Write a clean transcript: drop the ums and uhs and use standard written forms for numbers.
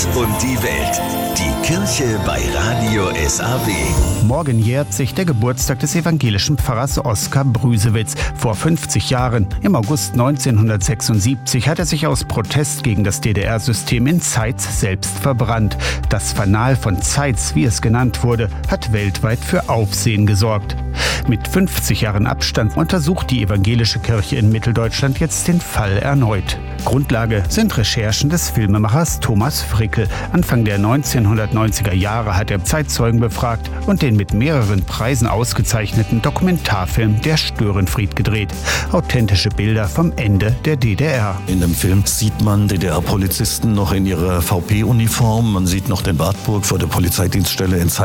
Gott und die Welt. Die Kirche bei Radio SAW. Morgen jährt sich der Geburtstag des evangelischen Pfarrers Oskar Brüsewitz. Vor 50 Jahren, im August 1976, hat er sich aus Protest gegen das DDR-System in Zeitz selbst verbrannt. Das Fanal von Zeitz, wie es genannt wurde, hat weltweit für Aufsehen gesorgt. Mit 50 Jahren Abstand untersucht die evangelische Kirche in Mitteldeutschland jetzt den Fall erneut. Grundlage sind Recherchen des Filmemachers Thomas Frickel. Anfang der 1990er Jahre hat er Zeitzeugen befragt und den mit mehreren Preisen ausgezeichneten Dokumentarfilm Der Störenfried gedreht. Authentische Bilder vom Ende der DDR. In dem Film sieht man DDR-Polizisten noch in ihrer VP-Uniform. Man sieht noch den Wartburg vor der Polizeidienststelle in Zeitz.